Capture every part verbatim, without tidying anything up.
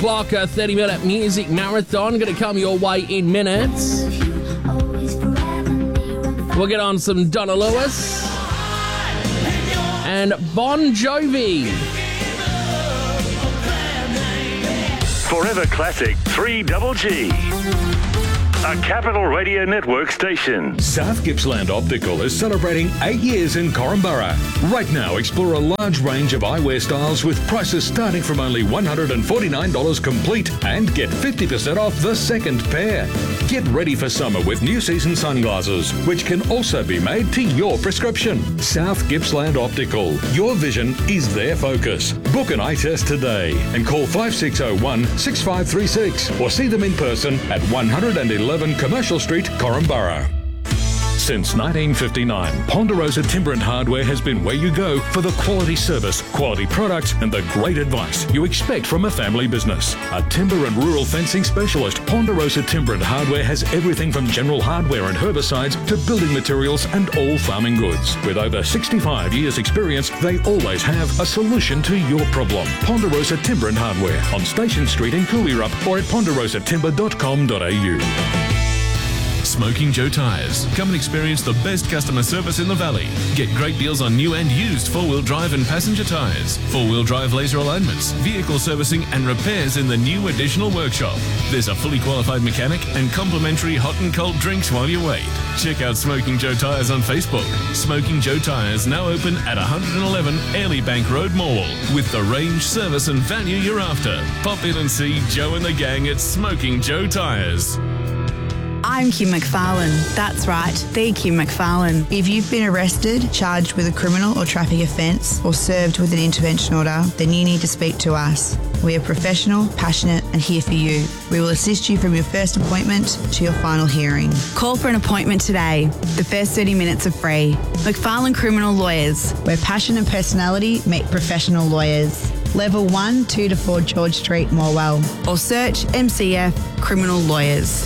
Block, a thirty-minute music marathon going to come your way in minutes. We'll get on some Donna Lewis and Bon Jovi. Forever Classic three Double G. A Capital Radio Network station. South Gippsland Optical is celebrating eight years in Corumburra. Right now, explore a large range of eyewear styles with prices starting from only one hundred forty-nine dollars complete and get fifty percent off the second pair. Get ready for summer with new season sunglasses, which can also be made to your prescription. South Gippsland Optical. Your vision is their focus. Book an eye test today and call five six zero one, six five three six or see them in person at one eleven Commercial Street, Corumburra. Since nineteen fifty-nine, Ponderosa Timber and Hardware has been where you go for the quality service, quality products and the great advice you expect from a family business. A timber and rural fencing specialist, Ponderosa Timber and Hardware has everything from general hardware and herbicides to building materials and all farming goods. With over sixty-five years experience, they always have a solution to your problem. Ponderosa Timber and Hardware on Station Street in Cooleyrup or at ponderosa timber dot com dot a u. Smoking Joe Tyres. Come and experience the best customer service in the valley. Get great deals on new and used four-wheel drive and passenger tyres, four-wheel drive laser alignments, vehicle servicing and repairs in the new additional workshop. There's a fully qualified mechanic and complimentary hot and cold drinks while you wait. Check out Smoking Joe Tyres on Facebook. Smoking Joe Tyres now open at one eleven Airlie Bank Road, Morwell. With the range, service and value you're after. Pop in and see Joe and the gang at Smoking Joe Tyres. I'm Kim McFarlane. That's right, the Kim McFarlane. If you've been arrested, charged with a criminal or traffic offence, or served with an intervention order, then you need to speak to us. We are professional, passionate and here for you. We will assist you from your first appointment to your final hearing. Call for an appointment today. The first thirty minutes are free. McFarlane Criminal Lawyers, where passion and personality meet professional lawyers. Level one, two to four George Street, Morwell. Or search M C F Criminal Lawyers.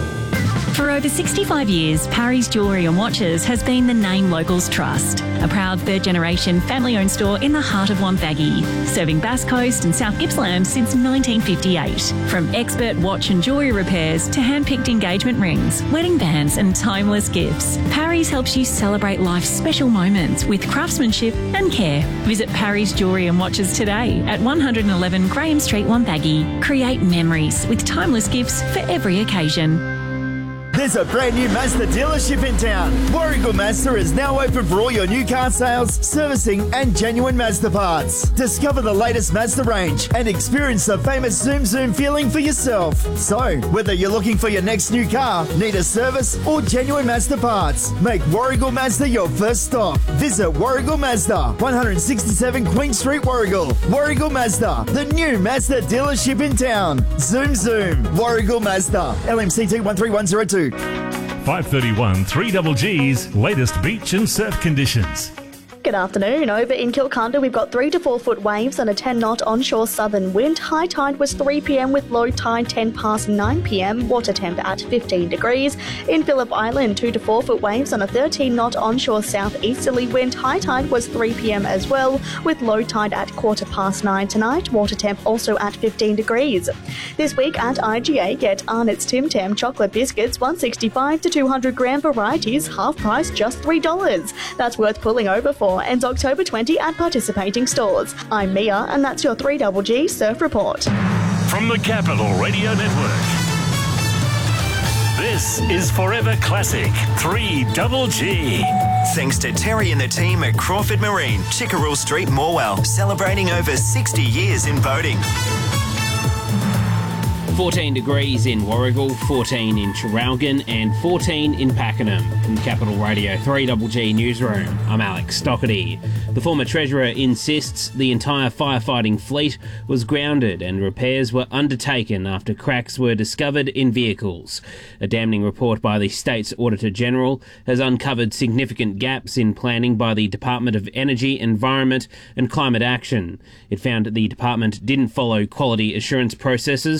For over sixty-five years, Parry's Jewellery and Watches has been the name locals trust. A proud third-generation family-owned store in the heart of Wonthaggi, serving Bass Coast and South Gippsland since nineteen fifty-eight. From expert watch and jewellery repairs to hand-picked engagement rings, wedding bands and timeless gifts, Parry's helps you celebrate life's special moments with craftsmanship and care. Visit Parry's Jewellery and Watches today at one eleven Graham Street, Wonthaggi. Create memories with timeless gifts for every occasion. There's a brand new Mazda dealership in town. Warragul Mazda is now open for all your new car sales, servicing and genuine Mazda parts. Discover the latest Mazda range and experience the famous Zoom Zoom feeling for yourself. So, whether you're looking for your next new car, need a service or genuine Mazda parts, make Warragul Mazda your first stop. Visit Warragul Mazda, one sixty-seven Queen Street, Warragul. Warragul Mazda, the new Mazda dealership in town. Zoom Zoom, Warragul Mazda, L M C T one three one zero two. five thirty-one three Double G's latest beach and surf conditions. Good afternoon. Over in Kilcunda, we've got three to four foot waves and a ten knot onshore southern wind. High tide was three p.m. with low tide ten past nine p.m. Water temp at fifteen degrees. In Phillip Island, two to four foot waves and a thirteen knot onshore southeasterly wind. High tide was three p.m. as well, with low tide at quarter past nine tonight. Water temp also at fifteen degrees. This week at I G A, get Arnott's Tim Tam chocolate biscuits, one sixty-five to two hundred gram varieties, half price, just three dollars. That's worth pulling over for. Ends October twentieth at participating stores. I'm Mia, and that's your three Double G Surf Report. From the Capital Radio Network, this is Forever Classic three Double G. Thanks to Terry and the team at Crawford Marine, Chickerell Street, Morwell, celebrating over sixty years in boating. fourteen degrees in Warragul, fourteen in Traralgon and fourteen in Pakenham. From the Capital Radio three Double G Newsroom, I'm Alex Stockerty. The former Treasurer insists the entire firefighting fleet was grounded and repairs were undertaken after cracks were discovered in vehicles. A damning report by the State's Auditor General has uncovered significant gaps in planning by the Department of Energy, Environment and Climate Action. It found the department didn't follow quality assurance processes,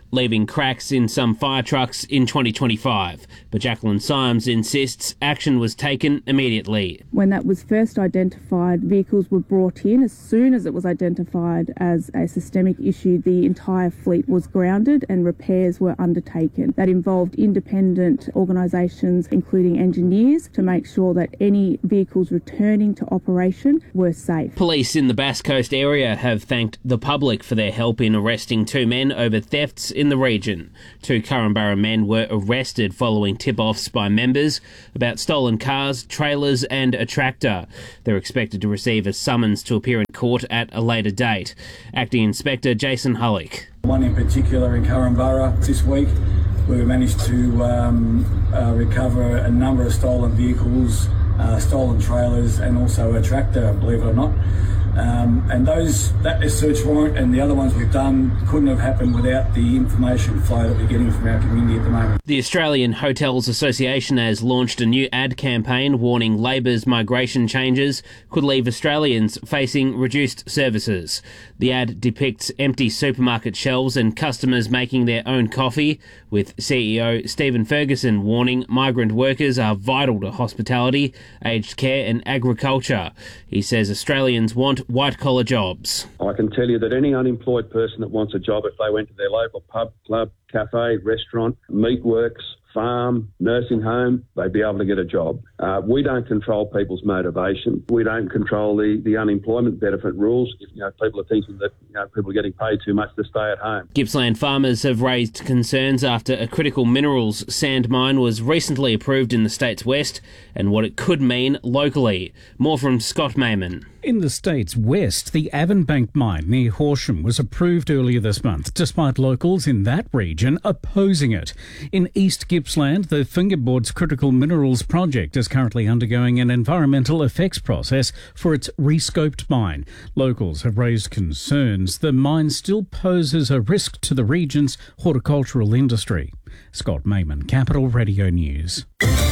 leaving cracks in some fire trucks in twenty twenty-five. But Jacqueline Symes insists action was taken immediately. When that was first identified, vehicles were brought in. As soon as it was identified as a systemic issue, the entire fleet was grounded and repairs were undertaken. That involved independent organisations, including engineers, to make sure that any vehicles returning to operation were safe. Police in the Bass Coast area have thanked the public for their help in arresting two men over thefts in the region. Two Korumburra men were arrested following tip-offs by members about stolen cars, trailers and a tractor. They're expected to receive a summons to appear in court at a later date. Acting Inspector Jason Hullick. One in particular in Korumburra this week, where we managed to um, uh, recover a number of stolen vehicles, uh, stolen trailers and also a tractor, believe it or not. Um, and those, that is search warrant and the other ones we've done couldn't have happened without the information flow that we're getting from our community at the moment. The Australian Hotels Association has launched a new ad campaign warning Labor's migration changes could leave Australians facing reduced services. The ad depicts empty supermarket shelves and customers making their own coffee, with C E O Stephen Ferguson warning migrant workers are vital to hospitality, aged care and agriculture. He says Australians want white-collar jobs. I can tell you that any unemployed person that wants a job, if they went to their local pub, club, cafe, restaurant, meatworks, farm, nursing home, they'd be able to get a job. Uh, we don't control people's motivation. We don't control the, the unemployment benefit rules. If, you know, people are thinking that, you know, people are getting paid too much to stay at home. Gippsland farmers have raised concerns after a critical minerals sand mine was recently approved in the state's west and what it could mean locally. More from Scott Mayman. In the state's west, the Avonbank mine near Horsham was approved earlier this month, despite locals in that region opposing it. In East Gippsland, the Fingerboards Critical Minerals project is currently undergoing an environmental effects process for its rescoped mine. Locals have raised concerns the mine still poses a risk to the region's horticultural industry. Scott Mayman, Capital Radio News.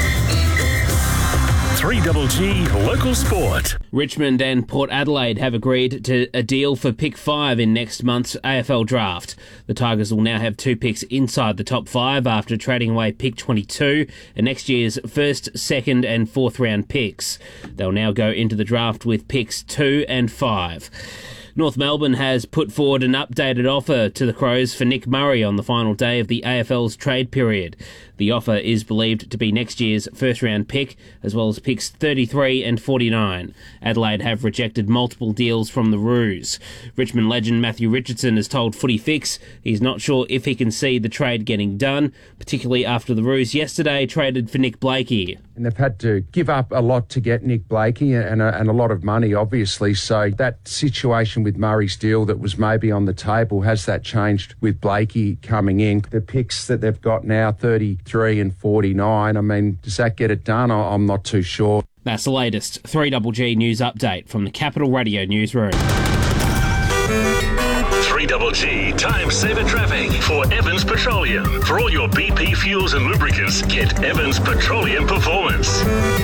three G G Local Sport. Richmond and Port Adelaide have agreed to a deal for pick five in next month's A F L draft. The Tigers will now have two picks inside the top five after trading away pick twenty-two and next year's first, second and fourth round picks. They'll now go into the draft with picks two and five. North Melbourne has put forward an updated offer to the Crows for Nick Murray on the final day of the A F L's trade period. The offer is believed to be next year's first-round pick, as well as picks thirty-three and forty-nine. Adelaide have rejected multiple deals from the Roos. Richmond legend Matthew Richardson has told Footy Fix he's not sure if he can see the trade getting done, particularly after the Roos yesterday traded for Nick Blakey. And they've had to give up a lot to get Nick Blakey and a, and a lot of money, obviously. So that situation with Murray's deal that was maybe on the table, has that changed with Blakey coming in? The picks that they've got now, thirty-three and forty-nine, I mean, does that get it done? I'm not too sure. That's the latest three G G news update from the Capital Radio newsroom. three G G Time Saver Traffic for Evans Petroleum. For all your B P fuels and lubricants, get Evans Petroleum Performance.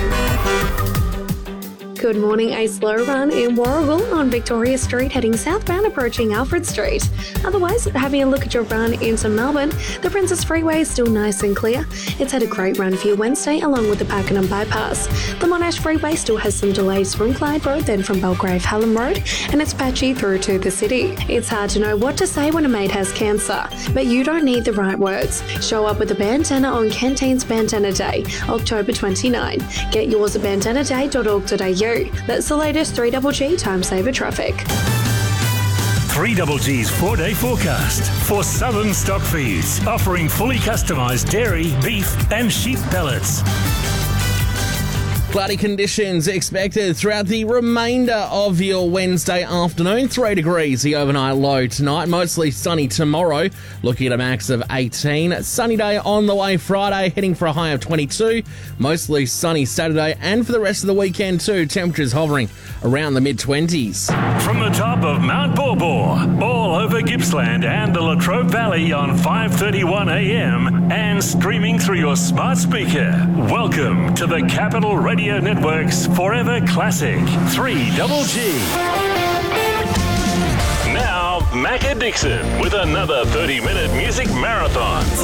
Good morning. A slow run in Warragul on Victoria Street heading southbound approaching Alfred Street. Otherwise, having a look at your run into Melbourne, the Princess Freeway is still nice and clear. It's had a great run for you Wednesday along with the Pakenham Bypass. The Monash Freeway still has some delays from Clyde Road, then from Belgrave Hallam Road, and it's patchy through to the city. It's hard to know what to say when a mate has cancer, but you don't need the right words. Show up with a bandana on Canteen's Bandana Day, October twenty-ninth. Get yours at bandana day dot org dot a u. That's the latest three G G Time Saver Traffic. three G G's four-day forecast for Southern Stock Feeds, offering fully customised dairy, beef and sheep pellets. Cloudy conditions expected throughout the remainder of your Wednesday afternoon. Three degrees the overnight low tonight. Mostly sunny tomorrow. Looking at a max of eighteen. Sunny day on the way Friday, heading for a high of twenty-two. Mostly sunny Saturday and for the rest of the weekend too. Temperatures hovering around the mid-twenties. From the top of Mount Borbor, all over Gippsland and the Latrobe Valley on five thirty-one a m and streaming through your smart speaker. Welcome to the Capital Radio Network's Forever Classic three G G. Now, Macca Dixon with another thirty minute music marathon.